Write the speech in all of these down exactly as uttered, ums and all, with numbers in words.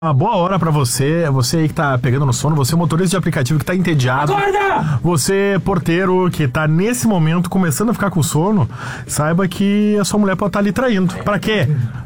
Uma boa hora pra você, você aí que tá pegando no sono, você motorista de aplicativo que tá entediado. Acorda! Você porteiro que tá nesse momento começando a ficar com sono, saiba que a sua mulher pode estar ali traindo. Pra quê?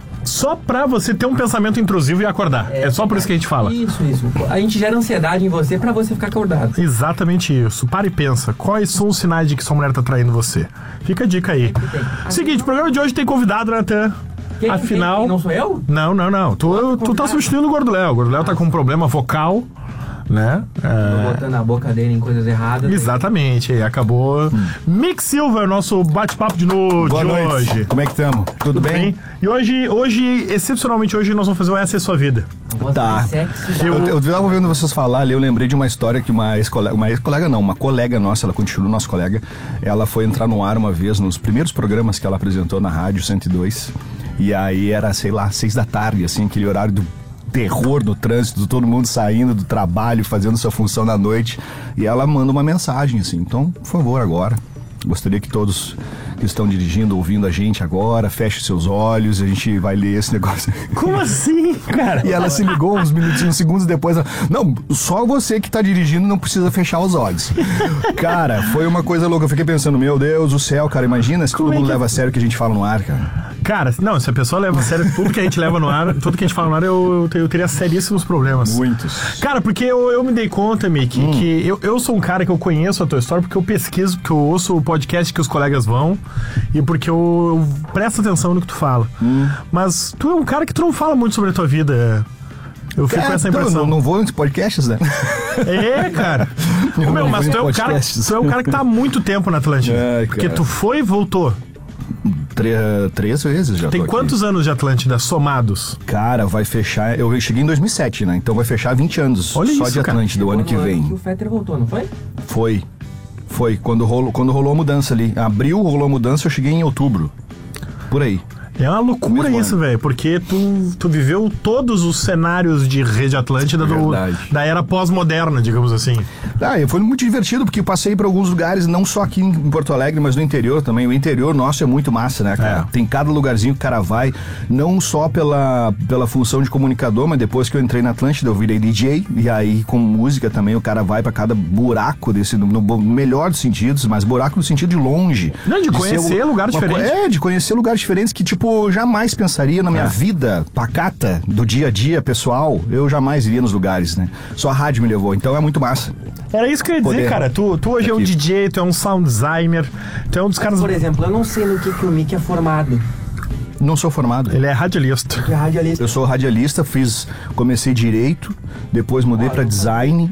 Só pra você ter um pensamento intrusivo e acordar. É, é só por isso que a gente fala. Isso, isso. A gente gera ansiedade em você pra você ficar acordado. Exatamente isso. Para e pensa. Quais são os sinais de que sua mulher tá traindo você? Fica a dica aí. Seguinte, o programa de hoje tem convidado, né, Natan? Quem, Afinal... quem? Não sou eu? Não, não, não. Tu, tu tá substituindo o Gordo Léo. O Gordo Léo tá com um problema vocal, né? Tô É... botando a boca dele em coisas erradas. Exatamente. E acabou. Hum. Mick Silva, nosso bate-papo de, no... Boa de noite. hoje. Como é que estamos? Tudo, Tudo bem? bem? E hoje, hoje, excepcionalmente hoje, nós vamos fazer um Essa é Sua Vida. Tá. Eu, eu tava ouvindo vocês falar ali, eu lembrei de uma história que uma ex-colega, uma ex-colega não, uma colega nossa, ela continua nossa colega, ela foi entrar no ar uma vez, nos primeiros programas que ela apresentou na Rádio cento e dois, e aí era, sei lá, seis da tarde, assim, aquele horário do terror no trânsito, todo mundo saindo do trabalho, fazendo sua função na noite, e ela manda uma mensagem, assim, então, por favor, agora, gostaria que todos que estão dirigindo, ouvindo a gente agora, feche seus olhos, a gente vai ler esse negócio. Como assim, cara? E ela se ligou uns minutinhos, segundos depois, ela, não, só você que tá dirigindo não precisa fechar os olhos. Cara, foi uma coisa louca, eu fiquei pensando, meu Deus do céu, cara, imagina se todo mundo leva a sério o que a gente fala no ar, cara. Cara, não, se a pessoa leva a sério tudo que a gente leva no ar, tudo que a gente fala no ar, eu, eu, eu teria seríssimos problemas. Muitos. Cara, porque eu, eu me dei conta, Mick, hum. que eu, eu sou um cara que eu conheço a tua história porque eu pesquiso, porque eu ouço o podcast que os colegas vão e porque eu, eu presto atenção no que tu fala. Hum. Mas tu é um cara que tu não fala muito sobre a tua vida. Eu fico é, com essa impressão. Eu não vou nos podcasts, né? É, cara. Ô, meu, mas tu é, um cara, tu é um cara que tá há muito tempo na Atlântida. É, porque tu foi e voltou. Três, três vezes já. Tem quantos aqui. anos de Atlântida somados? Cara, vai fechar. Eu cheguei em dois mil e sete, né? Então vai fechar vinte anos. Olha só isso, de Atlântida o ano que vem. Que o Fetter voltou, não foi? Foi. Foi. Quando rolou, quando rolou a mudança ali. Abril rolou a mudança, eu cheguei em outubro. Por aí. É uma loucura isso, velho, porque tu, tu viveu todos os cenários de Rede Atlântida do, da era pós-moderna, digamos assim. Ah, foi muito divertido, porque eu passei por alguns lugares, não só aqui em Porto Alegre, mas no interior também. O interior nosso é muito massa, né, cara? É. Tem cada lugarzinho que o cara vai, não só pela, pela função de comunicador, mas depois que eu entrei na Atlântida, eu virei D J, e aí com música também, o cara vai pra cada buraco desse, no, no melhor dos sentidos, mas buraco no sentido de longe. Não, de, de conhecer lugares diferentes. É, de conhecer lugares diferentes que, tipo, jamais pensaria na minha é. vida pacata, do dia a dia, pessoal, eu jamais iria nos lugares, né? Só a rádio me levou, então é muito massa. Era isso que eu ia dizer, Poder. cara. Tu, tu hoje aqui. é um D J, tu é um sound designer, tu é um dos Mas, caras... por exemplo, eu não sei no que, que o Mick é formado. Não sou formado. Ele é radialista. Ele é radialista. Eu sou radialista, fiz, comecei direito, depois mudei ah, pra design.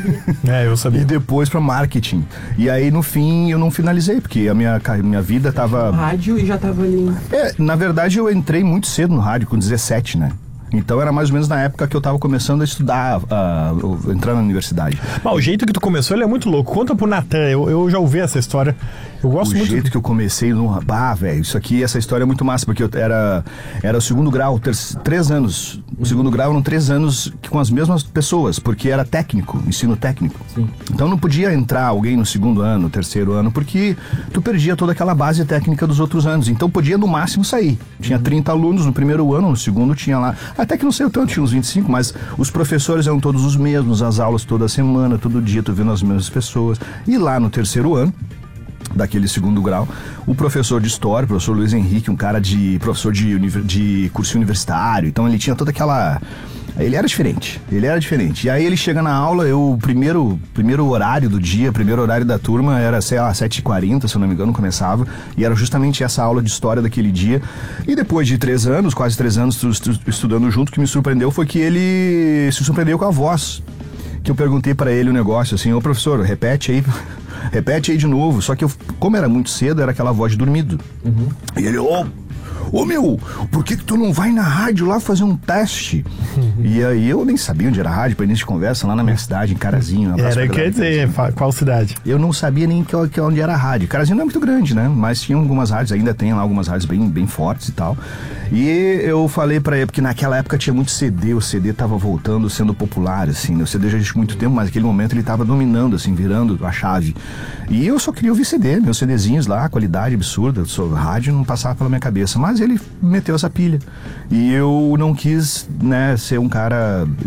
É, eu sabia. E depois pra marketing. E aí, no fim, eu não finalizei, porque a minha, minha vida tava... No rádio e já tava ali... É, na verdade, eu entrei muito cedo no rádio, com dezessete, né? Então era mais ou menos na época que eu tava começando a estudar, uh, entrar na universidade. Mas o jeito que tu começou, ele é muito louco. Conta pro Natan, eu, eu já ouvi essa história. Eu gosto o muito... O jeito que eu comecei no... Ah, velho, isso aqui, essa história é muito massa, porque eu era, era o segundo grau, ter, três anos. O segundo grau eram três anos com as mesmas pessoas, porque era técnico, ensino técnico. Sim. Então não podia entrar alguém no segundo ano, terceiro ano, porque tu perdia toda aquela base técnica dos outros anos. Então podia no máximo sair. Tinha trinta alunos no primeiro ano, no segundo tinha lá... Até que não sei o tanto, tinha uns vinte e cinco, mas os professores eram todos os mesmos, as aulas toda semana, todo dia, tu vendo as mesmas pessoas. E lá no terceiro ano, daquele segundo grau, o professor de história, o professor Luiz Henrique, um cara de professor de, de curso universitário, então ele tinha toda aquela... Ele era diferente, ele era diferente. E aí ele chega na aula, eu, o primeiro, primeiro horário do dia, primeiro horário da turma era, sei lá, sete e quarenta, se eu não me engano, começava. E era justamente essa aula de história daquele dia. E depois de três anos, quase três anos estudando junto, o que me surpreendeu foi que ele se surpreendeu com a voz. Que eu perguntei pra ele o negócio, assim, ô professor, repete aí... Repete aí de novo. Só que eu, como era muito cedo, era aquela voz de dormido. Uhum. E ele, ô... Ô meu, por que que tu não vai na rádio lá fazer um teste? Uhum. E aí eu nem sabia onde era a rádio, pra início de conversa, lá na minha cidade, em Carazinho. Um era, quer dizer, qual cidade? Eu não sabia nem que, que onde era a rádio. Carazinho não é muito grande, né? Mas tinha algumas rádios, ainda tem lá algumas rádios bem, bem fortes e tal. E eu falei pra ele, porque naquela época tinha muito C D, o C D tava voltando, sendo popular, assim, né? O C D já existe há muito tempo, mas naquele momento ele tava dominando, assim, virando a chave. E eu só queria ouvir C D, meus CDzinhos lá, qualidade absurda, só, rádio não passava pela minha cabeça, mas ele meteu essa pilha. E eu não quis, né, ser um cara